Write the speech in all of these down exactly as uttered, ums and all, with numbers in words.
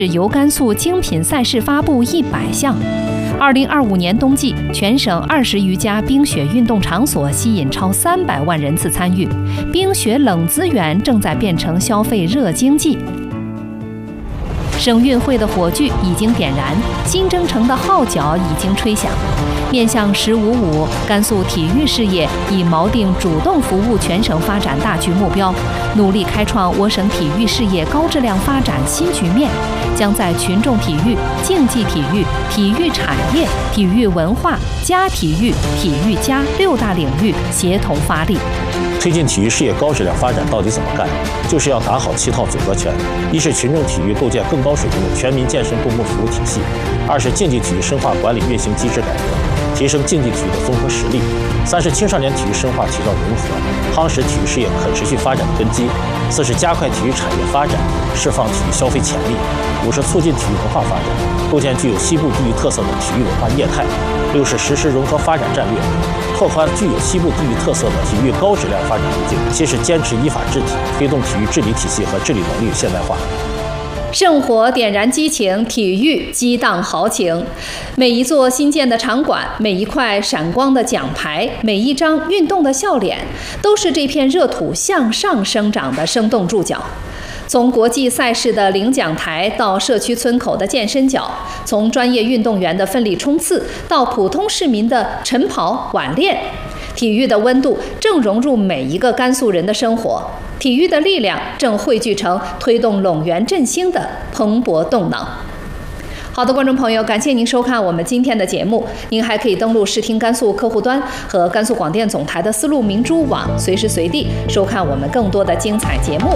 由甘肃精品赛事发布一百项。二零二五年冬季，全省二十余家冰雪运动场所吸引超三百万人次参与，冰雪冷资源正在变成消费热经济。省运会的火炬已经点燃，新征程的号角已经吹响。面向“十五五”，甘肃体育事业已锚定主动服务全省发展大局目标，努力开创我省体育事业高质量发展新局面，将在群众体育、竞技体育、体育产业、体育文化、家体育、体育家六大领域协同发力。 推进体育事业高质量发展到底怎么干？就是要打好七套组合拳：一是群众体育构建更高水平的全民健身公共服务体系；二是竞技体育深化管理运行机制改革，提升竞技体育的综合实力；三是青少年体育深化提高融合，夯实体育事业可持续发展的根基；四是加快体育产业发展，释放体育消费潜力；五是促进体育文化发展，构建具有西部地域特色的体育文化业态；六是实施融合发展战略，拓宽具有西部地域特色的体育高质量发展路径；七是坚持依法治体，推动体育治理体系和治理能力现代化。 圣火点燃激情，体育激荡豪情。每一座新建的场馆，每一块闪光的奖牌，每一张运动的笑脸，都是这片热土向上生长的生动注脚。从国际赛事的领奖台到社区村口的健身角，从专业运动员的奋力冲刺到普通市民的晨跑晚练，体育的温度正融入每一个甘肃人的生活。体育的力量正汇聚成推动陇源振兴的蓬勃动能。好的，观众朋友，感谢您收看我们今天的节目。您还可以登录视听甘肃客户端和甘肃广电总台的丝路明珠网，随时随地收看我们更多的精彩节目。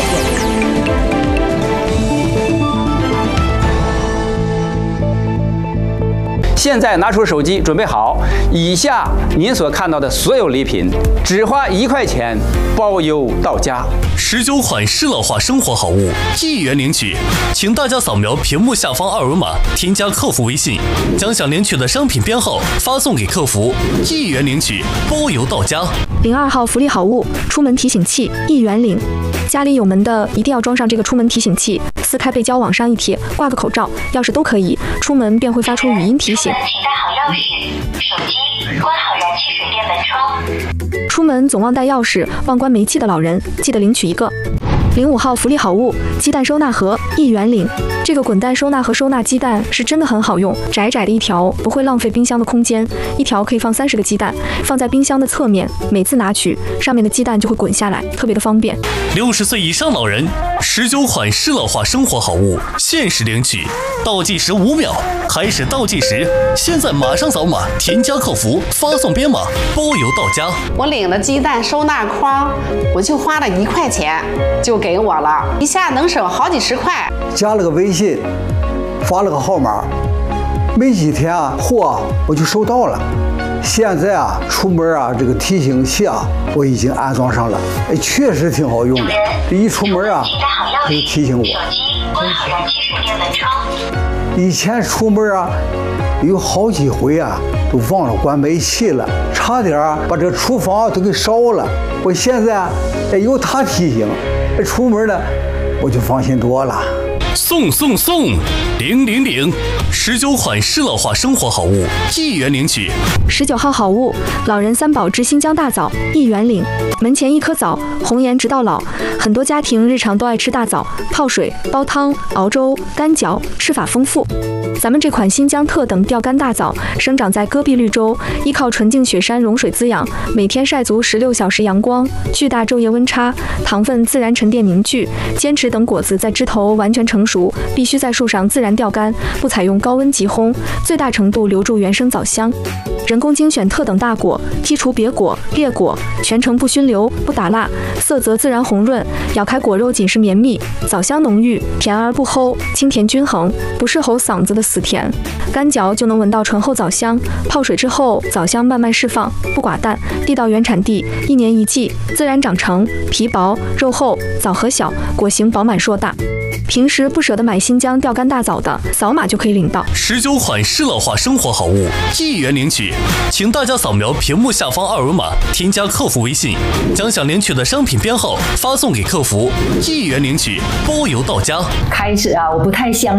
现在拿出手机，准备好。以下您所看到的所有礼品，只花一块钱，包邮到家。 十九款适乐化生活好物，一元领取。请大家扫描屏幕下方二维码，添加客服微信，将想领取的商品编号发送给客服，一元领取，包邮到家。 零二号福利好物，出门提醒器，一元领。家里有门的一定要装上这个出门提醒器，撕开背胶往上一贴，挂个口罩、钥匙都可以，出门便会发出语音提醒。 请带好钥匙、手机，关好燃气水电门窗。 出门总忘带钥匙、忘关煤气的老人，记得领取一个。零五号福利好物，鸡蛋收纳盒，一元领。这个滚蛋收纳盒收纳鸡蛋是真的很好用，窄窄的一条，不会浪费冰箱的空间，一条可以放三十个鸡蛋，放在冰箱的侧面，每次拿取，上面的鸡蛋就会滚下来，特别的方便。 六十岁以上老人，十九款适乐化生活好物，限时领取，倒计时五秒，开始倒计时，现在马上扫码，添加客服，发送编码，包邮到家。 我领了鸡蛋收纳筐，我就花了一块钱，就给我了，一下能省好几十块。 加了个微信，发了个号码，没几天啊，货我就收到了。现在啊，出门啊，这个提醒器啊，我已经安装上了，哎，确实挺好用的。一出门啊，它就提醒我。 手机关好燃气水电门窗。 以前出门啊，有好几回啊，都忘了关煤气了，差点啊把这厨房都给烧了。我现在啊，哎，有它提醒，哎，出门呢，我就放心多了。 送送送，领领领！十九款适乐化生活好物，一元领取。 十九号好物，老人三宝之新疆大枣，一元领。门前一颗枣，红颜直到老。很多家庭日常都爱吃大枣，泡水、煲汤、熬粥、干嚼，吃法丰富。咱们这款新疆特等钓竿大枣生长在戈壁绿洲，依靠纯净雪山融水滋养，每天晒足十六小时阳光，巨大昼夜温差，糖分自然沉淀凝聚，坚持等果子在枝头完全成熟，必须在树上自然钓竿，不采用高温急烘，最大程度留住原生枣香。人工精选特等大果，剔除瘪果、裂果，全程不熏流、不打蜡，色泽自然红润，咬开果肉紧实绵密，枣香浓郁，甜而不齁，清甜均衡，不是齁嗓子的死甜。干嚼就能闻到醇厚枣香，泡水之后枣香慢慢释放，不寡淡，地道原产地，一年一季，自然长成，皮薄肉厚，枣核小，果形饱满硕大。 平时不舍得买新疆钓竿大枣的，扫码就可以领到十九款适老化生活好物，一元领取，请大家扫描屏幕下方二维码，添加客服微信，将想领取的商品编号发送给客服，一元领取，包邮到家。 开始啊，我不太相